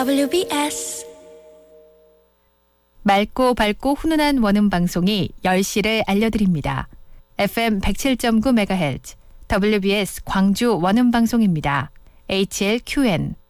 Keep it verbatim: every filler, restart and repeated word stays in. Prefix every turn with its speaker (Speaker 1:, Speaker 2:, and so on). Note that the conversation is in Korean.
Speaker 1: 더블유비에스
Speaker 2: 맑고 밝고 훈훈한 원음 방송이 열 시를 알려드립니다. 에프엠 백칠 점 구 메가헤르츠 더블유비에스 광주 원음 방송입니다. 에이치엘큐엔